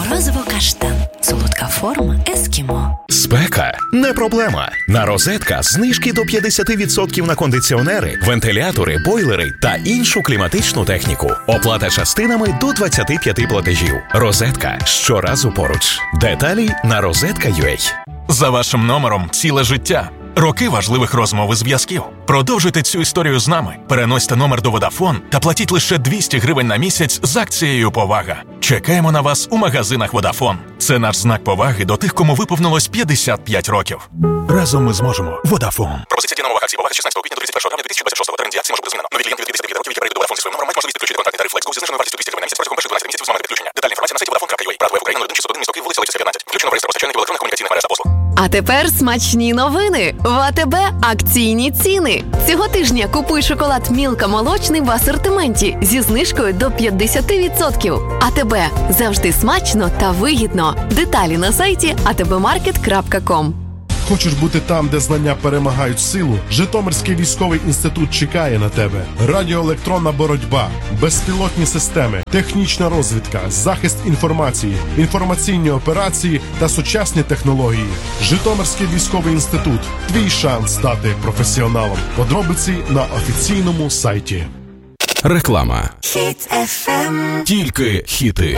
Морозиво-каштан. Солодка форма ескімо. Спека – не проблема. На Розетка знижки до 50% на кондиціонери, вентилятори, бойлери та іншу кліматичну техніку. Оплата частинами до 25 платежів. Розетка – щоразу поруч. Деталі на rozetka.ua. За вашим номером ціле життя. Роки важливих розмов і зв'язків. Продовжуйте цю історію з нами. Переносьте номер до Vodafone та платіть лише 200 гривень на місяць з акцією «Повага». Чекаємо на вас у магазинах Vodafone. Це наш знак поваги до тих, кому виповнилось 55 років. Разом ми зможемо. Vodafone. Пропозиція дії на умовах акції «Повага» з 16 квітня до 31 травня 2026. Термін дії акції може бути змінено. Нові клієнти від 59 років, які перейдуть до Vodafone зі своїм номером, мають можливість підключити контактний тариф FlexGo зі зниженою вартістю 200 гривень на місяць протягом перших 12 місяців з моменту підключення. Детальна інформація на сайті Vodafone.ua. Брат ВФ Україна 1 601 місто Київ, вулиця Лисиця, 15. Включено в реєстр постачальників електронних комунікаційних мереж та послуг. А тепер смачні новини. В АТБ акційні ціни. Цього тижня купуй шоколад Мілка молочний в асортименті зі знижкою до 50%. АТБ. Завжди смачно та вигідно. Деталі на сайті atbmarket.com. Хочеш бути там, де знання перемагають силу? Житомирський військовий інститут чекає на тебе. Радіоелектронна боротьба, безпілотні системи, технічна розвідка, захист інформації, інформаційні операції та сучасні технології. Житомирський військовий інститут. Твій шанс стати професіоналом. Подробиці на офіційному сайті. Реклама. Хіт FM. Тільки хіти.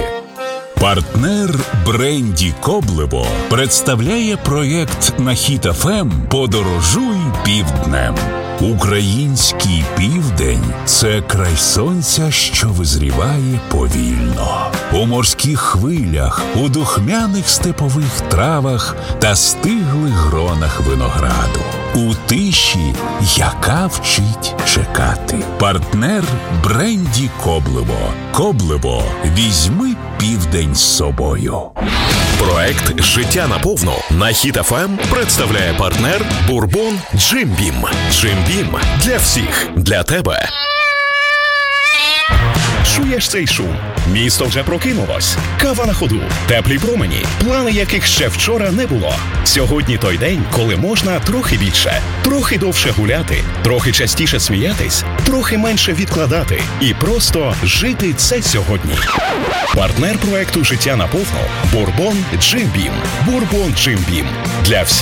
Партнер бренді Коблево представляє проєкт на Хіт ФМ «Подорожуй півднем». Український південь – це край сонця, що визріває повільно. У морських хвилях, у духмяних степових травах та стиглих гронах винограду. У тиші, яка вчить чекати. Партнер бренді Коблево. Коблево. Візьми південь з собою. Проект «Життя наповну» на Хіт ФМ представляє партнер Бурбон Джим Бім. Джим Бім для всіх, для тебе. Чуєш цей шум? Місто вже прокинулось. Кава на ходу, теплі промені, плани яких ще вчора не було. Сьогодні той день, коли можна трохи більше, трохи довше гуляти, трохи частіше сміятись, трохи менше відкладати і просто жити це сьогодні. Партнер проекту «Життя наповну» Бурбон Джим Бім. Бурбон Джим Бім для всіх.